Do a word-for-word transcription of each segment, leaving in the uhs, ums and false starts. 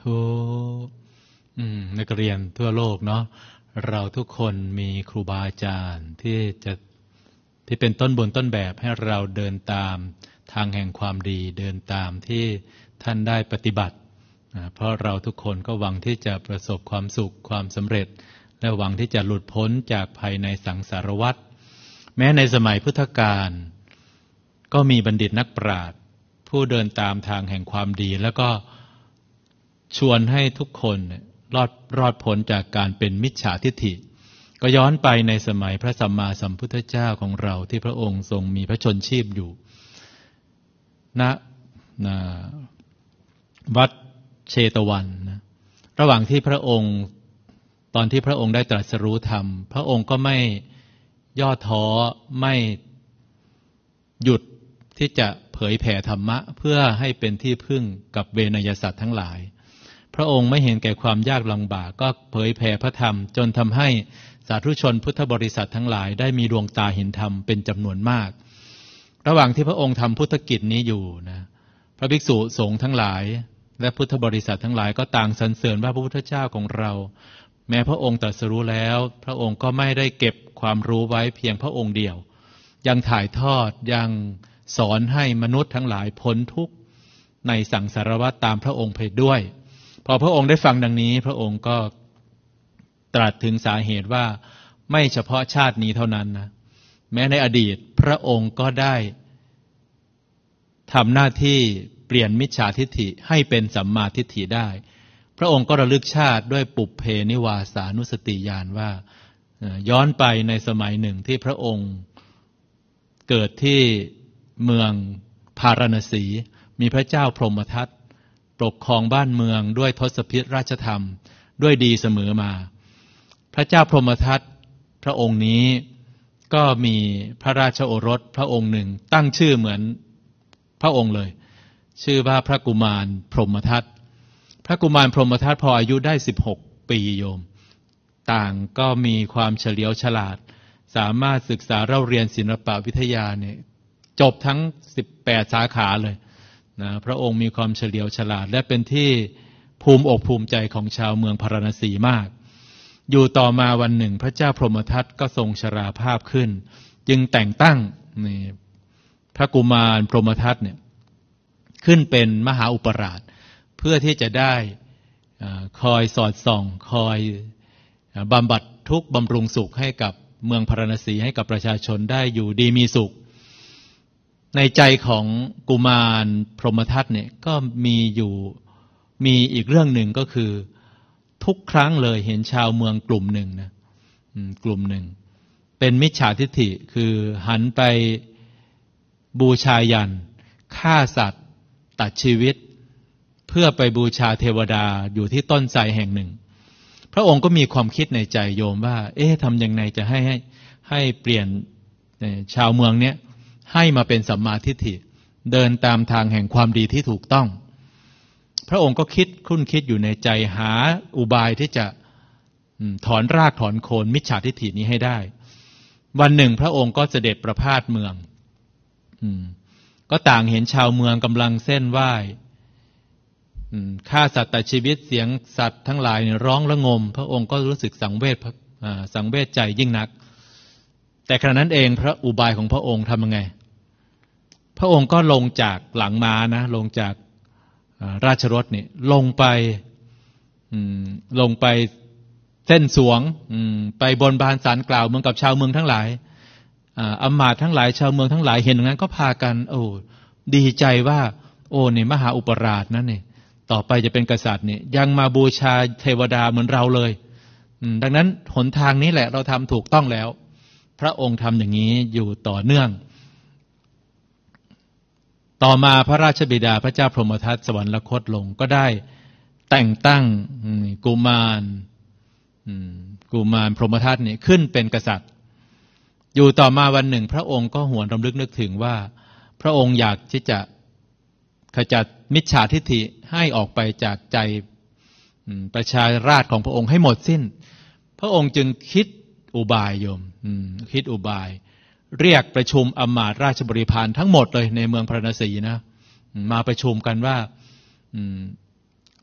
ธุนักเรียนทั่วโลกเนาะเราทุกคนมีครูบาอาจารย์ที่จะที่เป็นต้นบุญต้นแบบให้เราเดินตามทางแห่งความดีเดินตามที่ท่านได้ปฏิบัติเพราะเราทุกคนก็หวังที่จะประสบความสุขความสำเร็จและหวังที่จะหลุดพ้นจากภายในสังสารวัฏแม้ในสมัยพุทธกาลก็มีบัณฑิตนักปราชญ์ผู้เดินตามทางแห่งความดีแล้วก็ชวนให้ทุกคนรอดรอดพ้นจากการเป็นมิจฉาทิฏฐิก็ย้อนไปในสมัยพระสัมมาสัมพุทธเจ้าของเราที่พระองค์ทรงมีพระชนชีพอยู่ณนะวัดเชตวันนะระหว่างที่พระองค์ตอนที่พระองค์ได้ตรัสรู้ธรรมพระองค์ก็ไม่ย่อท้อไม่หยุดที่จะเผยแผ่ธรรมะเพื่อให้เป็นที่พึ่งกับเวนยสัตว์ทั้งหลายพระองค์ไม่เห็นแก่ความยากลำบากก็เผยแผ่พระธรรมจนทำให้สาธุชนพุทธบริษัททั้งหลายได้มีดวงตาเห็นธรรมเป็นจำนวนมากระหว่างที่พระองค์ทำพุทธกิจนี้อยู่นะพระภิกษุสงฆ์ทั้งหลายและพุทธบริษัททั้งหลายก็ต่างสรรเสริญว่าพระพุทธเจ้าของเราแม้พระองค์ตรัสรู้แล้วพระองค์ก็ไม่ได้เก็บความรู้ไว้เพียงพระองค์เดียวยังถ่ายทอดยังสอนให้มนุษย์ทั้งหลายพ้นทุกข์ในสังสารวัฏตามพระองค์ไปด้วยพอพระองค์ได้ฟังดังนี้พระองค์ก็ตรัสถึงสาเหตุว่าไม่เฉพาะชาตินี้เท่านั้นนะแม้ในอดีตพระองค์ก็ได้ทำหน้าที่เปลี่ยนมิจฉาทิฏฐิให้เป็นสัมมาทิฏฐิได้พระองค์ก็ระลึกชาติด้วยปุพเพนิวาสานุสติญาณว่าย้อนไปในสมัยหนึ่งที่พระองค์เกิดที่เมืองพาราณสีมีพระเจ้าพรหมทัตปกครองบ้านเมืองด้วยทศพิธราชธรรมด้วยดีเสมอมาพระเจ้าพรหมทัตพระองค์นี้ก็มีพระราชโอรสพระองค์หนึ่งตั้งชื่อเหมือนพระองค์เลยชื่อว่าพระกุมารพรหมทัตพระกุมารพรหมทัตพออายุได้สิบหกปีโยมต่างก็มีความเฉลียวฉลาดสามารถศึกษาเล่าเรียนศิลปวิทยาเนี่ยจบทั้งสิบแปดสาขาเลยนะพระองค์มีความเฉลียวฉลาดและเป็นที่ภูมิอกภูมิใจของชาวเมืองพาราณสีมากอยู่ต่อมาวันหนึ่งพระเจ้าพรหมทัตก็ทรงชราภาพขึ้นจึงแต่งตั้งนี่พระกุมารพรหมทัตเนี่ยขึ้นเป็นมหาอุปราชเพื่อที่จะได้คอยสอดส่องคอยบำบัดทุกข์บำรุงสุขให้กับเมืองพาราณสีให้กับประชาชนได้อยู่ดีมีสุขในใจของกุมารพรหมทัตเนี่ยก็มีอยู่มีอีกเรื่องหนึ่งก็คือทุกครั้งเลยเห็นชาวเมืองกลุ่มหนึ่งนะกลุ่มหนึ่งเป็นมิจฉาทิฏฐิคือหันไปบูชายัญฆ่าสัตว์ตัดชีวิตเพื่อไปบูชาเทวดาอยู่ที่ต้นไทรแห่งหนึ่งพระองค์ก็มีความคิดในใจโยมว่าเอ๊ะทำยังไงจะให้ให้ให้เปลี่ยนชาวเมืองเนี้ยให้มาเป็นสัมมาทิฏฐิเดินตามทางแห่งความดีที่ถูกต้องพระองค์ก็คิดคุ้นคิดอยู่ในใจหาอุบายที่จะถอนรากถอนโคนมิจฉาทิฏฐินี้ให้ได้วันหนึ่งพระองค์ก็เสด็จประพาสเมืองก็ต่างเห็นชาวเมืองกำลังเส้นไหว้ฆ่าสัตว์ตัดชีวิตเสียงสัตว์ทั้งหลายร้องระงมพระองค์ก็รู้สึกสังเวชสังเวชใจยิ่งนักแต่ขณะนั้นเองพระอุบายของพระองค์ทำยังไงพระองค์ก็ลงจากหลังม้านะลงจากราชรถนี่ลงไปลงไปเส้นสวงไปบนบานศาลกล่าวเหมือนกับชาวเมืองทั้งหลายอำมาตย์ทั้งหลายชาวเมืองทั้งหลายเห็นอย่างนั้นก็พากันโอ้ดีใจว่าโอ้นี่มหาอุปราชนั่นนี่ต่อไปจะเป็นกษัตริย์นี่ยังมาบูชาเทวดาเหมือนเราเลยดังนั้นหนทางนี้แหละเราทำถูกต้องแล้วพระองค์ทำอย่างนี้อยู่ต่อเนื่องต่อมาพระราชบิดาพระเจ้าพรหมทัตสวรรคตลงก็ได้แต่งตั้งกุมารกุมารพรหมทัตนี่ขึ้นเป็นกษัตริย์อยู่ต่อมาวันหนึ่งพระองค์ก็หวนรำลึกนึกถึงว่าพระองค์อยากที่จะขจัดมิจฉาทิฏฐิให้ออกไปจากใจประชาราษฎร์ของพระองค์ให้หมดสิ้นพระองค์จึงคิดอุบายโยมคิดอุบายเรียกประชุมอำมาตย์ราชบริพารทั้งหมดเลยในเมืองพาราณสีนะมาประชุมกันว่า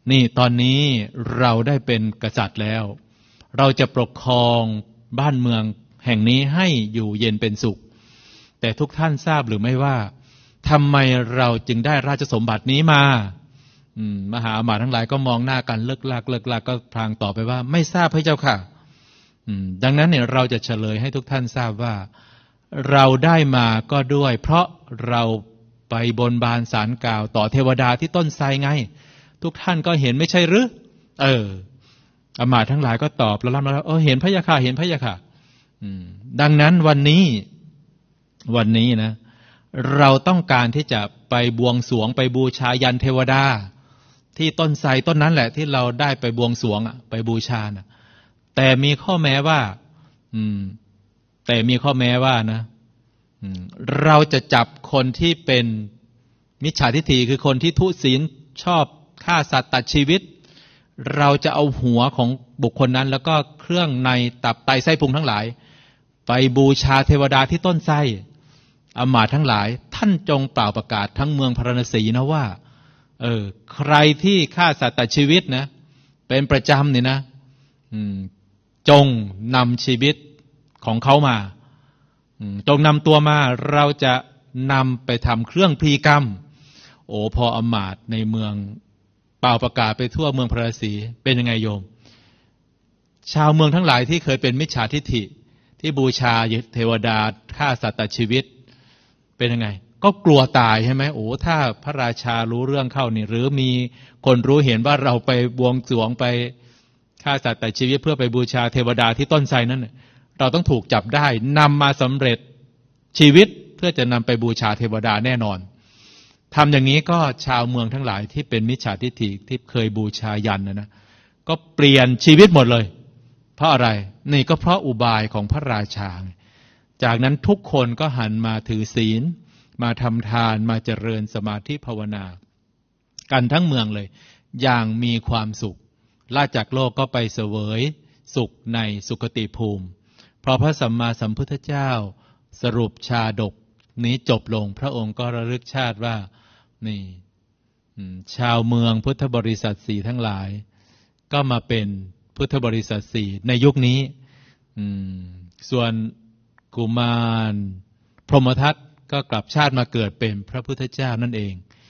นี่ตอนนี้เราได้เป็นกษัตริย์แล้วเราจะปกครองบ้านเมืองแห่งนี้ให้อยู่เย็นเป็นสุขแต่ทุกท่านทราบหรือไม่ว่าทำไมเราจึงได้ราชสมบัตินี้มา มหาอมาตย์ทั้งหลายก็มองหน้ากันเลิกลากเลิกลากก็พลางตอบไปว่าไม่ทราบพระเจ้าค่ะดังนั้นเนี่ยเราจะเฉลยให้ทุกท่านทราบว่าเราได้มาก็ด้วยเพราะเราไปบนบานศาลกล่าวต่อเทวดาที่ต้นไทรไงทุกท่านก็เห็นไม่ใช่หรือเอออมาตย์ทั้งหลายก็ตอบแล้วรับมาแล้วเออเห็นพระยาค่ะเห็นพระยาค่ะดังนั้นวันนี้วันนี้นะเราต้องการที่จะไปบวงสรวงไปบูชายันเทวดาที่ต้นไทรต้นนั้นแหละที่เราได้ไปบวงสรวงไปบูชานะแต่มีข้อแม้ว่าอืมแต่มีข้อแม้ว่านะเราจะจับคนที่เป็นมิจฉาทิฏฐิคือคนที่ทุศีลชอบฆ่าสัตว์ตัดชีวิตเราจะเอาหัวของบุคคลนั้นแล้วก็เครื่องในตับไตไส้พุงทั้งหลายไปบูชาเทวดาที่ต้นไทรอมาตย์ทั้งหลายท่านจงเปล่าประกาศทั้งเมืองพาราณสีนะว่าเออใครที่ฆ่าสัตว์ตัดชีวิตนะเป็นประจำเนี่ยนะจงนำชีวิตของเขามาจงนำตัวมาเราจะนำไปทำเครื่องพลีกรรมโอ้พออมาตย์ในเมืองเป่าประกาศไปทั่วเมืองพาราณสีเป็นยังไงโยมชาวเมืองทั้งหลายที่เคยเป็นมิจฉาทิฏฐิที่บูชาเทวดาฆ่าสัตว์ตัดชีวิตเป็นยังไงก็กลัวตายใช่ไหมโอ้ถ้าพระราชารู้เรื่องเข้านี่หรือมีคนรู้เห็นว่าเราไปบวงสรวงไปฆ่าสัตว์ตัดชีวิตเพื่อไปบูชาเทวดาที่ต้นไทรนั้นเราต้องถูกจับได้นำมาสำเร็จชีวิตเพื่อจะนำไปบูชาเทวดาแน่นอนทำอย่างนี้ก็ชาวเมืองทั้งหลายที่เป็นมิจฉาทิฏฐิที่เคยบูชายันนะนะก็เปลี่ยนชีวิตหมดเลยเพราะอะไรนี่ก็เพราะอุบายของพระราชาจากนั้นทุกคนก็หันมาถือศีลมาทำทานมาเจริญสมาธิภาวนากันทั้งเมืองเลยอย่างมีความสุขลาจากโลกก็ไปเสวยสุขในสุคติภูมิเพราะพระสัมมาสัมพุทธเจ้าสรุปชาดกนี้จบลงพระองค์ก็ระลึกชาติว่านี่ชาวเมืองพุทธบริษัทสี่ทั้งหลายก็มาเป็นพุทธบริษัทสี่ในยุคนี้ส่วนกุมารพรหมทัตก็กลับชาติมาเกิดเป็นพระพุทธเจ้านั่นเอง